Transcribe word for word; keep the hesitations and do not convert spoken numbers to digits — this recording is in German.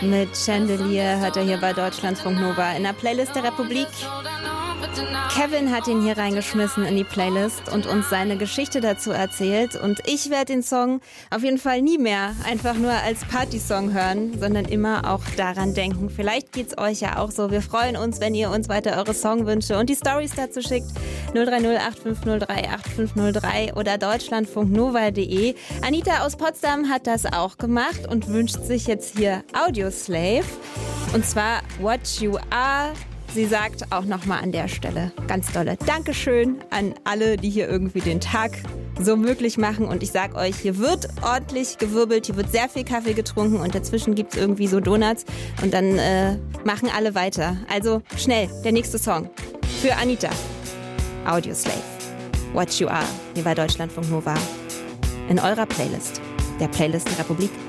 mit Chandelier hört er hier bei Deutschlandfunk Nova in der Playlist der Republik. Kevin hat ihn hier reingeschmissen in die Playlist und uns seine Geschichte dazu erzählt. Und ich werde den Song auf jeden Fall nie mehr einfach nur als Partysong hören, sondern immer auch daran denken. Vielleicht geht's euch ja auch so. Wir freuen uns, wenn ihr uns weiter eure Songwünsche und die Storys dazu schickt. null drei null acht fünf null drei acht fünf null drei oder deutschlandfunknova punkt de. Anita aus Potsdam hat das auch gemacht und wünscht sich jetzt hier Audioslave. Und zwar What You Are. Sie sagt auch nochmal an der Stelle ganz dolle Dankeschön an alle, die hier irgendwie den Tag so möglich machen. Und ich sag euch, hier wird ordentlich gewirbelt, hier wird sehr viel Kaffee getrunken und dazwischen gibt's irgendwie so Donuts und dann äh, machen alle weiter. Also schnell, der nächste Song für Anita. Audioslave. What You Are, hier bei Deutschlandfunk Nova. In eurer Playlist, der Playlist der Republik.